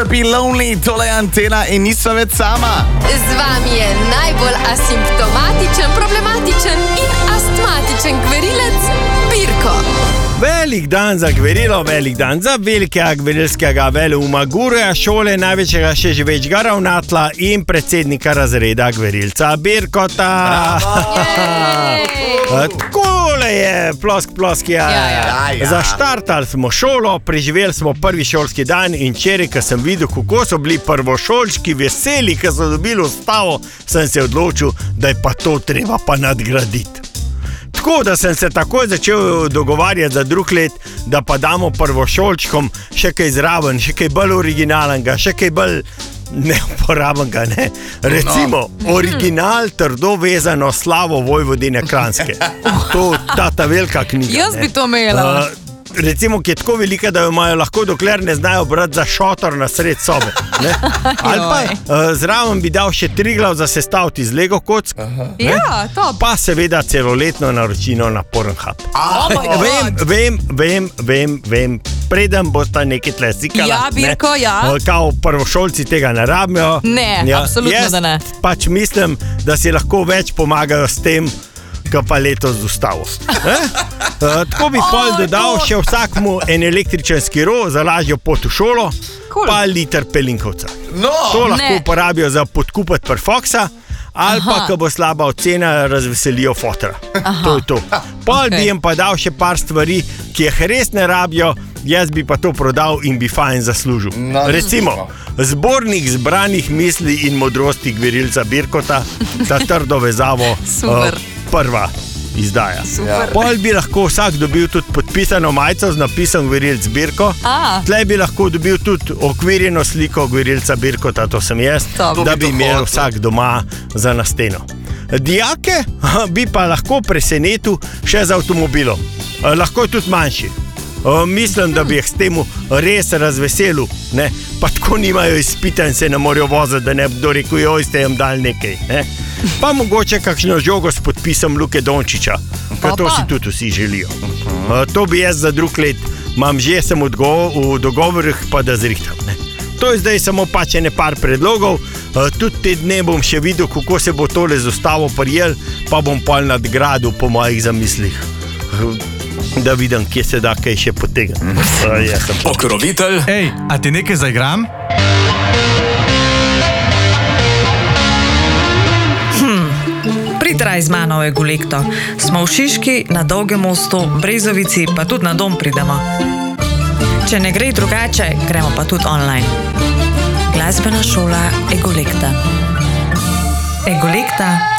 Never Be Lonely, tole je Antena in nisem več sama. Z vami je najbolj asimptomatičen, problematičen in astmatičen gverilec Pirko. Velik dan za gverilo, velik dan za velikega gverilskega veleuma guruja šole, največjega še živečega ravnatla in predsednika razreda gverilca Birkota. Takole je, plosk, ja. Zaštartali smo šolo, preživeli smo prvi šolski dan in včeraj, ko sem videl, kako so bili prvošolčki veseli, ko so dobili ustavo, sem se odločil, da je pa to treba pa nadgraditi. Tako da sem se takoj začel dogovarjati za drug let, da pa damo prvošolčkom še kaj zraven, še kaj bolj originalnega, še kaj bolj neuporabenega, ne? Recimo, original trdo vezano Slavo Vojvodine Kranjske. To, ta velika knjiga. Jaz bi to imela. Recimo, ki je tako velika, da jo imajo lahko, dokler ne znajo brati za šotor na sred sobe. Ne? Ali pa zraven bi dal še Triglav za sestaviti iz Lego kock. Ja, top. Pa seveda celoletno naročino na Pornhub. Vem, preden bosta nekaj tle sikala. Ja, Birko, ja. Kao prvošolci tega ne rabijo. Ne, absolutno, da ne. Jaz pač mislim, da si lahko več pomagajo s tem, ko pa letos z ustavo. Tako bi pol dodal še vsakmu en električen skiro za lažjo pot v šolo, pa liter pelinkovca. To lahko uporabijo za podkupati pri Foxa, ali pa, ko bo slaba ocena, razveselijo fotra. To je to. Pol bi jim pa dal še par stvari, ki jih res ne rabijo, jaz bi pa to prodal in bi fajn zaslužil. Recimo, zbornik zbranih misli in modrosti gverilca Birkota, ta trdo vezavo, prva izdaja. Pol bi lahko vsak dobil tudi podpisano majico z napisom Gverilc Birko. Tle bi lahko dobil tudi okvirjeno sliko Gverilca Birkota, to sem jaz, da bi imel vsak doma za na steno. Dijake bi pa lahko presenetil še z avtomobilom. Lahko je tudi manjši. Mislim, da bi jih s temu res razveselil, ne? Pa tako nimajo izpita in se ne morajo voziti, da ne bi kdo rekel, joj, ste jim dali nekaj, ne? Pa mogoče kakšno žogo s podpisom Luke Dončića, ker to si tudi vsi želijo. To bi jaz za drug let, imam že sem v dogovorih, pa da zrihtam, ne? To je zdaj samo pač ene par predlogov, tudi te dne bom še videl, kako se bo tole z ustavo prijel, pa bom pol nadgradil po mojih zamislih. Da vidim, kje se da kaj še potegniti. Pokrovitelj. Ej, a ti nekaj zaigram? Pritraj z mano, Egolekto. Smo v Šiški, na Dolgem mostu, Brezovici, pa tudi na dom pridemo. Če ne gre drugače, gremo pa tudi online. Glasbena šola Egolekta. Egolekta